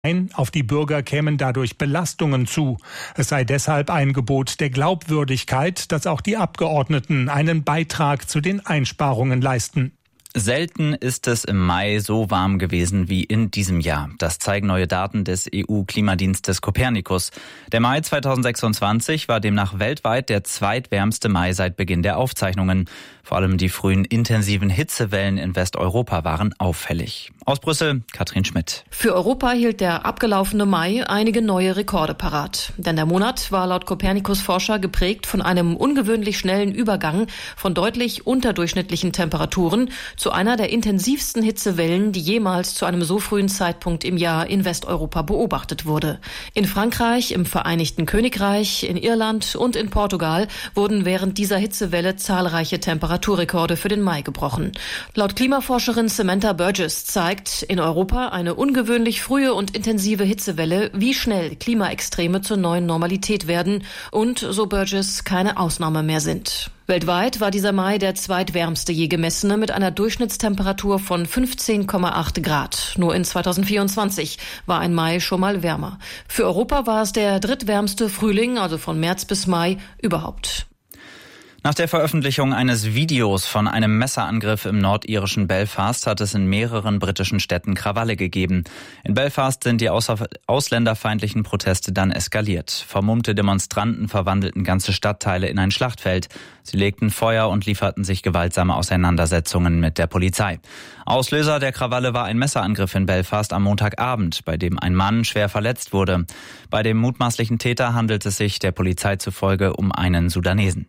Auf die Bürger kämen dadurch Belastungen zu. Es sei deshalb ein Gebot der Glaubwürdigkeit, dass auch die Abgeordneten einen Beitrag zu den Einsparungen leisten. Selten ist es im Mai so warm gewesen wie in diesem Jahr. Das zeigen neue Daten des EU-Klimadienstes Copernicus. Der Mai 2026 war demnach weltweit der zweitwärmste Mai seit Beginn der Aufzeichnungen. Vor allem die frühen intensiven Hitzewellen in Westeuropa waren auffällig. Aus Brüssel, Katrin Schmidt. Für Europa hielt der abgelaufene Mai einige neue Rekorde parat. Denn der Monat war laut Copernicus-Forscher geprägt von einem ungewöhnlich schnellen Übergang von deutlich unterdurchschnittlichen Temperaturen zu einer der intensivsten Hitzewellen, die jemals zu einem so frühen Zeitpunkt im Jahr in Westeuropa beobachtet wurde. In Frankreich, im Vereinigten Königreich, in Irland und in Portugal wurden während dieser Hitzewelle zahlreiche Temperaturrekorde für den Mai gebrochen. Laut Klimaforscherin Samantha Burgess zeigt in Europa eine ungewöhnlich frühe und intensive Hitzewelle, wie schnell Klimaextreme zur neuen Normalität werden und, so Burgess, keine Ausnahme mehr sind. Weltweit war dieser Mai der zweitwärmste je gemessene mit einer Durchschnittstemperatur von 15,8 Grad. Nur in 2024 war ein Mai schon mal wärmer. Für Europa war es der drittwärmste Frühling, also von März bis Mai, überhaupt. Nach der Veröffentlichung eines Videos von einem Messerangriff im nordirischen Belfast hat es in mehreren britischen Städten Krawalle gegeben. In Belfast sind die ausländerfeindlichen Proteste dann eskaliert. Vermummte Demonstranten verwandelten ganze Stadtteile in ein Schlachtfeld. Sie legten Feuer und lieferten sich gewaltsame Auseinandersetzungen mit der Polizei. Auslöser der Krawalle war ein Messerangriff in Belfast am Montagabend, bei dem ein Mann schwer verletzt wurde. Bei dem mutmaßlichen Täter handelt es sich der Polizei zufolge um einen Sudanesen.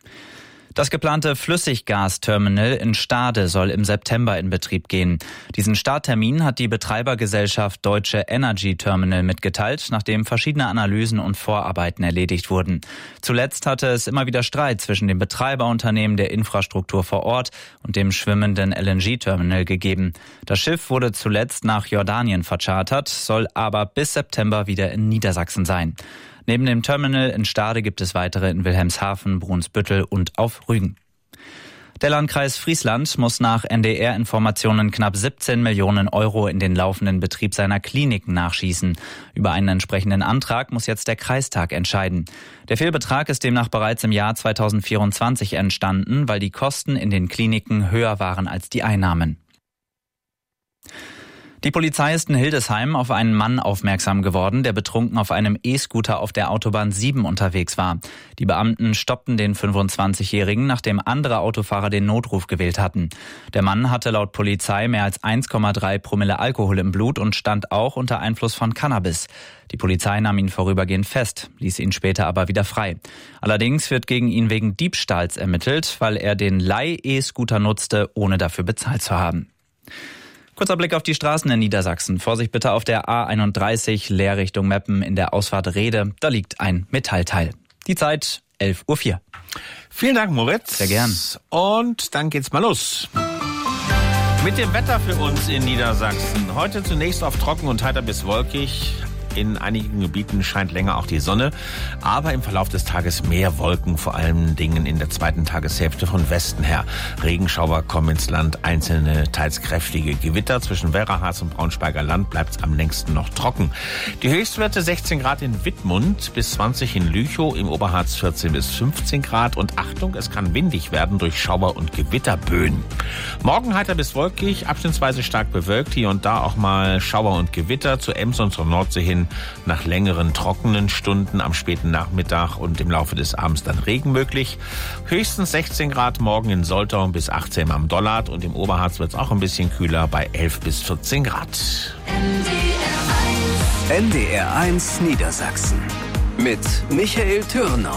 Das geplante Flüssiggasterminal in Stade soll im September in Betrieb gehen. Diesen Starttermin hat die Betreibergesellschaft Deutsche Energy Terminal mitgeteilt, nachdem verschiedene Analysen und Vorarbeiten erledigt wurden. Zuletzt hatte es immer wieder Streit zwischen dem Betreiberunternehmen der Infrastruktur vor Ort und dem schwimmenden LNG-Terminal gegeben. Das Schiff wurde zuletzt nach Jordanien verchartert, soll aber bis September wieder in Niedersachsen sein. Neben dem Terminal in Stade gibt es weitere in Wilhelmshaven, Brunsbüttel und auf Rügen. Der Landkreis Friesland muss nach NDR-Informationen knapp 17 Millionen Euro in den laufenden Betrieb seiner Kliniken nachschießen. Über einen entsprechenden Antrag muss jetzt der Kreistag entscheiden. Der Fehlbetrag ist demnach bereits im Jahr 2024 entstanden, weil die Kosten in den Kliniken höher waren als die Einnahmen. Die Polizei ist in Hildesheim auf einen Mann aufmerksam geworden, der betrunken auf einem E-Scooter auf der Autobahn 7 unterwegs war. Die Beamten stoppten den 25-Jährigen, nachdem andere Autofahrer den Notruf gewählt hatten. Der Mann hatte laut Polizei mehr als 1,3 Promille Alkohol im Blut und stand auch unter Einfluss von Cannabis. Die Polizei nahm ihn vorübergehend fest, ließ ihn später aber wieder frei. Allerdings wird gegen ihn wegen Diebstahls ermittelt, weil er den Leih-E-Scooter nutzte, ohne dafür bezahlt zu haben. Kurzer Blick auf die Straßen in Niedersachsen. Vorsicht bitte auf der A31 Leer Richtung Meppen in der Ausfahrt Rehde. Da liegt ein Metallteil. Die Zeit 11:04 Uhr. Vielen Dank, Moritz. Sehr gern. Und dann geht's mal los. Mit dem Wetter für uns in Niedersachsen. Heute zunächst auf trocken und heiter bis wolkig. In einigen Gebieten scheint länger auch die Sonne, aber im Verlauf des Tages mehr Wolken, vor allen Dingen in der zweiten Tageshälfte von Westen her. Regenschauer kommen ins Land, einzelne teils kräftige Gewitter. Zwischen Werraharz und Braunschweiger Land bleibt es am längsten noch trocken. Die Höchstwerte 16 Grad in Wittmund bis 20 in Lüchow, im Oberharz 14 bis 15 Grad. Und Achtung, es kann windig werden durch Schauer- und Gewitterböen. Morgen heiter bis wolkig, abschnittsweise stark bewölkt, hier und da auch mal Schauer und Gewitter, zur Ems und zur Nordsee hin. Nach längeren trockenen Stunden am späten Nachmittag und im Laufe des Abends dann Regen möglich. Höchstens 16 Grad morgen in Soltau bis 18 am Dollard und im Oberharz wird es auch ein bisschen kühler bei 11 bis 14 Grad. NDR 1 Niedersachsen mit Michael Türnau.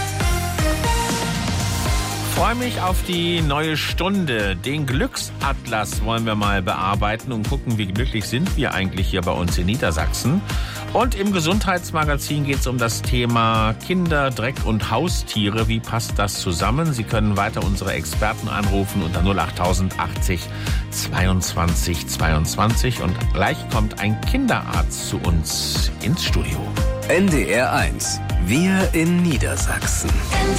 Ich freue mich auf die neue Stunde. Den Glücksatlas wollen wir mal bearbeiten und gucken, wie glücklich sind wir eigentlich hier bei uns in Niedersachsen. Und im Gesundheitsmagazin geht es um das Thema Kinder, Dreck und Haustiere. Wie passt das zusammen? Sie können weiter unsere Experten anrufen unter 08080 22 22. Und gleich kommt ein Kinderarzt zu uns ins Studio. NDR 1, wir in Niedersachsen.